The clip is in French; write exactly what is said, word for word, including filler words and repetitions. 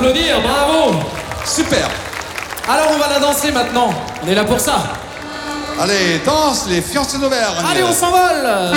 applaudir, bravo. Super. Alors on va la danser maintenant, on est là pour ça. Allez, danse les fiancés d'Auvergne. Allez, on s'envole.